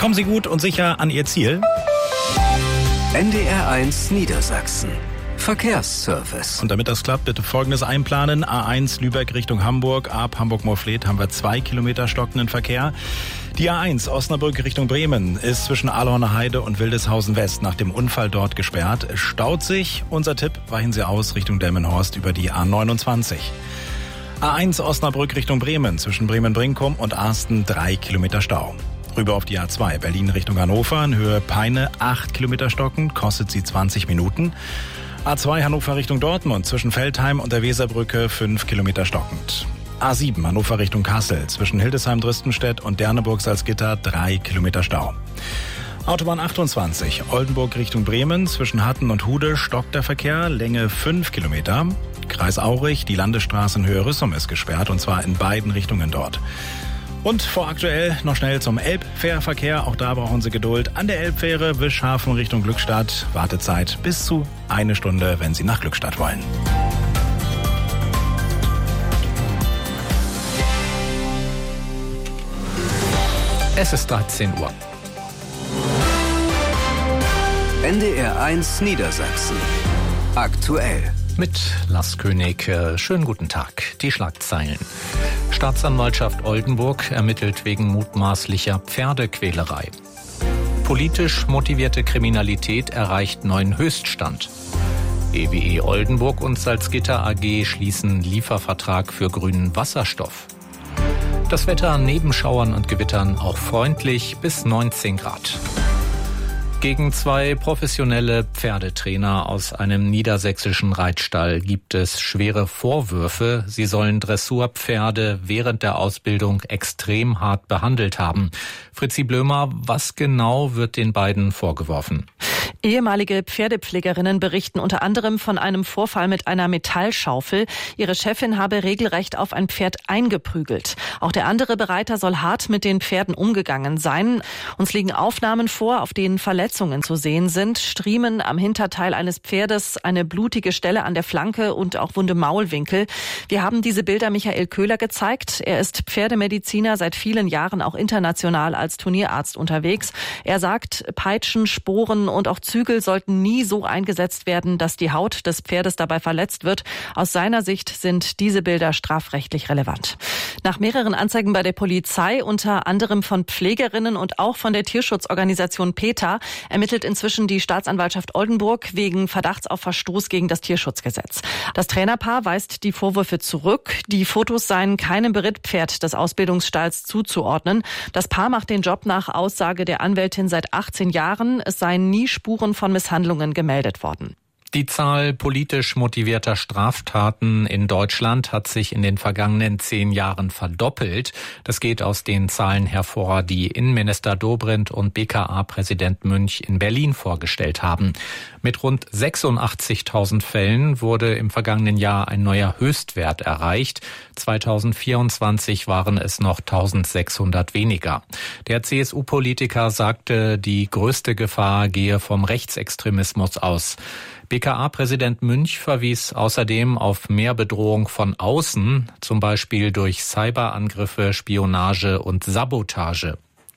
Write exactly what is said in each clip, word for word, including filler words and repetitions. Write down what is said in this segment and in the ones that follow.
Kommen Sie gut und sicher an Ihr Ziel. N D R eins Niedersachsen. Verkehrsservice. Und damit das klappt, bitte Folgendes einplanen. A eins Lübeck Richtung Hamburg. Ab Hamburg-Morfleet haben wir zwei Kilometer stockenden Verkehr. Die A eins Osnabrück Richtung Bremen ist zwischen Ahlhorner Heide und Wildeshausen West nach dem Unfall dort gesperrt. Es staut sich. Unser Tipp, weichen Sie aus Richtung Delmenhorst über die A neunundzwanzig. A eins Osnabrück Richtung Bremen zwischen Bremen-Brinkum und Arsten drei Kilometer Stau. Rüber auf die A zwei Berlin Richtung Hannover in Höhe Peine acht Kilometer stockend, kostet sie zwanzig Minuten. A zwei Hannover Richtung Dortmund zwischen Veltheim und der Weserbrücke fünf Kilometer stockend. A sieben Hannover Richtung Kassel zwischen Hildesheim-Dristenstedt und Derneburg-Salzgitter drei Kilometer Stau. Autobahn achtundzwanzig Oldenburg Richtung Bremen zwischen Hatten und Hude stockt der Verkehr, Länge fünf Kilometer. Kreis Aurich, die Landesstraße in Höhe Rüssum ist gesperrt und zwar in beiden Richtungen dort. Und voraktuell noch schnell zum Elbfährverkehr. Auch da brauchen Sie Geduld. An der Elbfähre Wischhafen Richtung Glückstadt. Wartezeit bis zu eine Stunde, wenn Sie nach Glückstadt wollen. Es ist dreizehn Uhr. N D R eins Niedersachsen. Aktuell. Mit Lars König. Schönen guten Tag. Die Schlagzeilen. Staatsanwaltschaft Oldenburg ermittelt wegen mutmaßlicher Pferdequälerei. Politisch motivierte Kriminalität erreicht neuen Höchststand. E W E Oldenburg und Salzgitter A G schließen Liefervertrag für grünen Wasserstoff. Das Wetter neben Schauern und Gewittern auch freundlich bis neunzehn Grad. Gegen zwei professionelle Pferdetrainer aus einem niedersächsischen Reitstall gibt es schwere Vorwürfe. Sie sollen Dressurpferde während der Ausbildung extrem hart behandelt haben. Fritzi Blömer, was genau wird den beiden vorgeworfen? Ehemalige Pferdepflegerinnen berichten unter anderem von einem Vorfall mit einer Metallschaufel. Ihre Chefin habe regelrecht auf ein Pferd eingeprügelt. Auch der andere Bereiter soll hart mit den Pferden umgegangen sein. Uns liegen Aufnahmen vor, auf denen Verletzungen zu sehen sind. Striemen am Hinterteil eines Pferdes, eine blutige Stelle an der Flanke und auch wunde Maulwinkel. Wir haben diese Bilder Michael Köhler gezeigt. Er ist Pferdemediziner, seit vielen Jahren auch international als Turnierarzt unterwegs. Er sagt, Peitschen, Sporen und auch Zügel sollten nie so eingesetzt werden, dass die Haut des Pferdes dabei verletzt wird. Aus seiner Sicht sind diese Bilder strafrechtlich relevant. Nach mehreren Anzeigen bei der Polizei, unter anderem von Pflegerinnen und auch von der Tierschutzorganisation PETA, ermittelt inzwischen die Staatsanwaltschaft Oldenburg wegen Verdachts auf Verstoß gegen das Tierschutzgesetz. Das Trainerpaar weist die Vorwürfe zurück. Die Fotos seien keinem Berittpferd des Ausbildungsstalls zuzuordnen. Das Paar macht den Job nach Aussage der Anwältin seit achtzehn Jahren. Es seien nie Spuren von Misshandlungen gemeldet worden. Die Zahl politisch motivierter Straftaten in Deutschland hat sich in den vergangenen zehn Jahren verdoppelt. Das geht aus den Zahlen hervor, die Innenminister Dobrindt und B K A-Präsident Münch in Berlin vorgestellt haben. Mit rund sechsundachtzigtausend Fällen wurde im vergangenen Jahr ein neuer Höchstwert erreicht. zweitausendvierundzwanzig waren es noch eintausendsechshundert weniger. Der C S U-Politiker sagte, die größte Gefahr gehe vom Rechtsextremismus aus. B K A-Präsident Münch verwies außerdem auf mehr Bedrohung von außen, zum Beispiel durch Cyberangriffe, Spionage und Sabotage.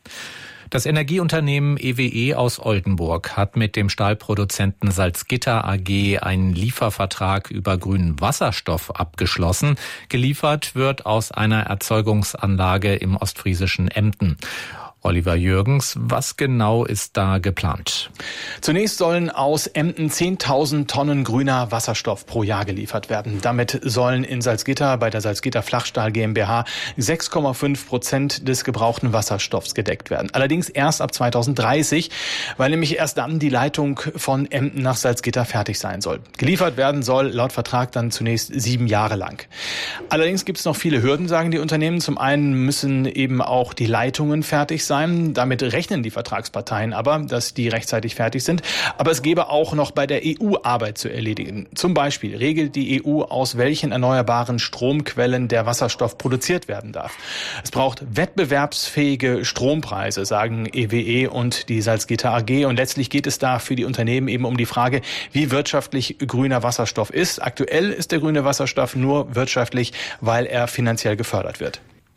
Das Energieunternehmen E W E aus Oldenburg hat mit dem Stahlproduzenten Salzgitter A G einen Liefervertrag über grünen Wasserstoff abgeschlossen. Geliefert wird aus einer Erzeugungsanlage im ostfriesischen Emden. Oliver Jürgens, was genau ist da geplant? Zunächst sollen aus Emden zehntausend Tonnen grüner Wasserstoff pro Jahr geliefert werden. Damit sollen in Salzgitter bei der Salzgitter Flachstahl GmbH sechs Komma fünf Prozent des gebrauchten Wasserstoffs gedeckt werden. Allerdings erst ab zweitausenddreißig, weil nämlich erst dann die Leitung von Emden nach Salzgitter fertig sein soll. Geliefert werden soll laut Vertrag dann zunächst sieben Jahre lang. Allerdings gibt es noch viele Hürden, sagen die Unternehmen. Zum einen müssen eben auch die Leitungen fertig sein. Damit rechnen die Vertragsparteien aber, dass die rechtzeitig fertig sind. Aber es gäbe auch noch bei der E U Arbeit zu erledigen. Zum Beispiel regelt die E U, aus welchen erneuerbaren Stromquellen der Wasserstoff produziert werden darf. Es braucht wettbewerbsfähige Strompreise, sagen E W E und die Salzgitter A G. Und letztlich geht es da für die Unternehmen eben um die Frage, wie wirtschaftlich grüner Wasserstoff ist. Aktuell ist der grüne Wasserstoff nur wirtschaftlich, weil er finanziell gefördert wird.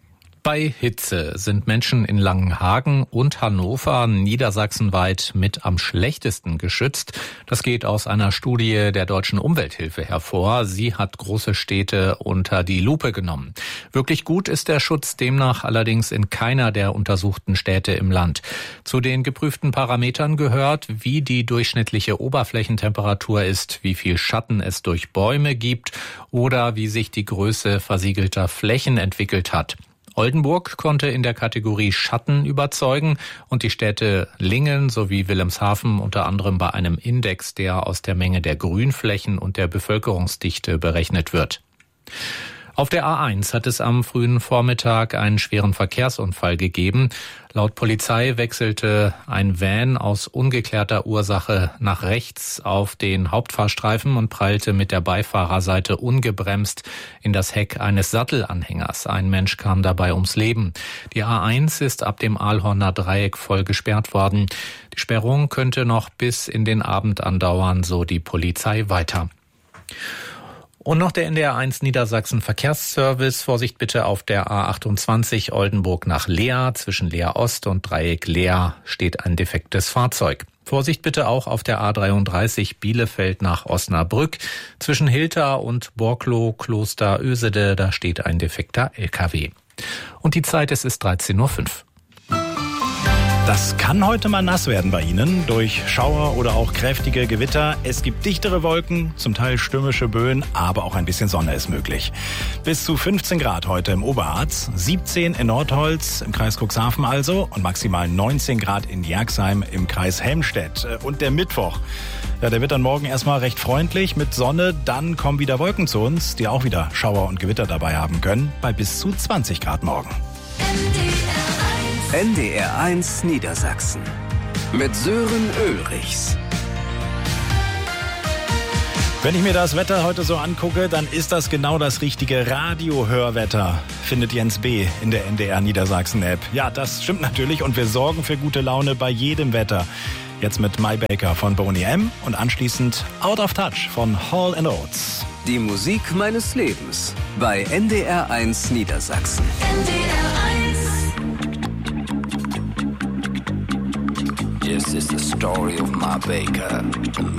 Bei Hitze sind Menschen in Langenhagen und Hannover niedersachsenweit mit am schlechtesten geschützt. Das geht aus einer Studie der Deutschen Umwelthilfe hervor. Sie hat große Städte unter die Lupe genommen. Wirklich gut ist der Schutz demnach allerdings in keiner der untersuchten Städte im Land. Zu den geprüften Parametern gehört, wie die durchschnittliche Oberflächentemperatur ist, wie viel Schatten es durch Bäume gibt oder wie sich die Größe versiegelter Flächen entwickelt hat. Oldenburg konnte in der Kategorie Schatten überzeugen und die Städte Lingen sowie Wilhelmshaven unter anderem bei einem Index, der aus der Menge der Grünflächen und der Bevölkerungsdichte berechnet wird. Auf der A eins hat es am frühen Vormittag einen schweren Verkehrsunfall gegeben. Laut Polizei wechselte ein Van aus ungeklärter Ursache nach rechts auf den Hauptfahrstreifen und prallte mit der Beifahrerseite ungebremst in das Heck eines Sattelanhängers. Ein Mensch kam dabei ums Leben. Die A eins ist ab dem Ahlhorner Dreieck voll gesperrt worden. Die Sperrung könnte noch bis in den Abend andauern, so die Polizei weiter. Und noch der N D R eins Niedersachsen Verkehrsservice. Vorsicht bitte auf der A achtundzwanzig Oldenburg nach Leer. Zwischen Leer Ost und Dreieck Leer steht ein defektes Fahrzeug. Vorsicht bitte auch auf der A dreiunddreißig Bielefeld nach Osnabrück. Zwischen Hilter und Borklow Kloster Ösede, da steht ein defekter L K W. Und die Zeit, es ist dreizehn Uhr fünf. Das kann heute mal nass werden bei Ihnen durch Schauer oder auch kräftige Gewitter. Es gibt dichtere Wolken, zum Teil stürmische Böen, aber auch ein bisschen Sonne ist möglich. Bis zu fünfzehn Grad heute im Oberharz, siebzehn in Nordholz im Kreis Cuxhaven also und maximal neunzehn Grad in Jerxheim im Kreis Helmstedt. Und der Mittwoch, ja, der wird dann morgen erstmal recht freundlich mit Sonne. Dann kommen wieder Wolken zu uns, die auch wieder Schauer und Gewitter dabei haben können, bei bis zu zwanzig Grad morgen. N D R eins Niedersachsen mit Sören Ulrichs. Wenn ich mir das Wetter heute so angucke, dann ist das genau das richtige Radiohörwetter, findet Jens B. in der N D R Niedersachsen App. Ja, das stimmt natürlich und wir sorgen für gute Laune bei jedem Wetter. Jetzt mit My Baker von Boney M. und anschließend Out of Touch von Hall and Oates. Die Musik meines Lebens bei N D R eins Niedersachsen. N D R eins. This is the story of My Baker, the